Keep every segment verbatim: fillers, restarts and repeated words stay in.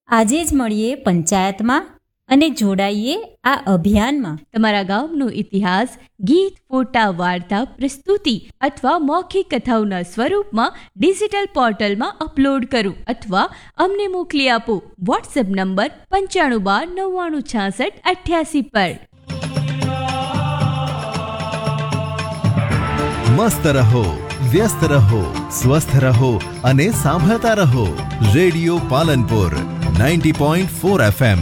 આજે જ મળીએ પંચાયતમાં અને જોડાઈએ આ અભિયાનમાં. તમારા ગામનો ઇતિહાસ ગીત, ફોટા, વાર્તા, પ્રસ્તુતિ અથવા મૌખિક કથાઓના સ્વરૂપમાં ડિજિટલ પોર્ટલમાં અપલોડ કરો અથવા અમને મોકલી આપો. વોટ્સએપ નંબર પંચાણું બાર નવ્વાણું છાસઠ અઠ્યાસી પર. મસ્ત રહો, વ્યસ્ત રહો, સ્વસ્થ રહો અને સાંભળતા રહો radio Palanpur ninety point four FM.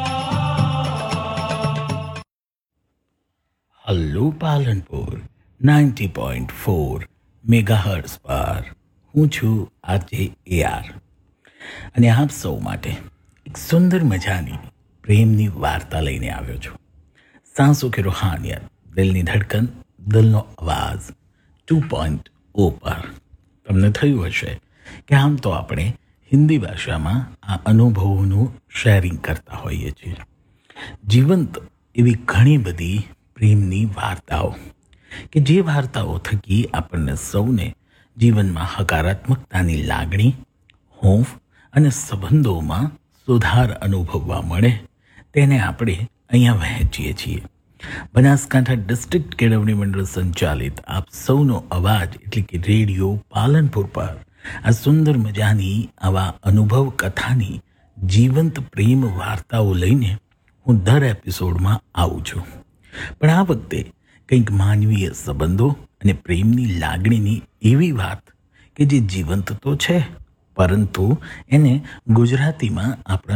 Hello Palanpur ninety point four megahertz પર હું છું આજે એઆર અને આપ સૌ માટે એક સુંદર મજાની પ્રેમની વાર્તા લઈને આવ્યો છું. સાંસો કે રૂહાનિયત, દિલની ધડકન, દિલનો અવાજ ટુ પોઈન્ટ ઓ પર. તમને થયું હશે કે આમ તો આપણે હિન્દી ભાષામાં આ અનુભવોનું શેરિંગ કરતા હોઈએ છીએ. જીવંત એવી ઘણી બધી પ્રેમની વાર્તાઓ કે જે વાર્તાઓ થકી આપણને સૌને જીવનમાં હકારાત્મકતાની લાગણી, હૂંફ અને સંબંધોમાં સુધાર અનુભવવા મળે તેને આપણે અહીંયા વહેંચીએ છીએ. બનાસકાંઠા ડિસ્ટ્રિક્ટ કેળવણી મંડળ સંચાલિત આપ સૌનો અવાજ એટલે કે રેડિયો પાલનપુર પર આ સુંદર મજાની આવા અનુભવ કથાની જીવંત પ્રેમ વાર્તાઓ લઈને હું દર એપિસોડમાં આવું છું. પણ આ વખતે કંઈક માનવીય સંબંધો અને પ્રેમની લાગણીની એવી વાત કે જે જીવંત તો છે પરંતુ એને ગુજરાતીમાં આપણા